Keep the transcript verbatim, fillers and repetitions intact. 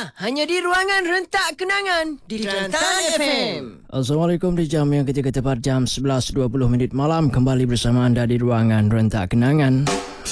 Dengar hanya di Ruangan Rentak Kenangan di Kelantan F M. Assalamualaikum, di jam yang ketiga tepat jam sebelas dua puluh minit malam. Kembali bersama anda di Ruangan Rentak Kenangan.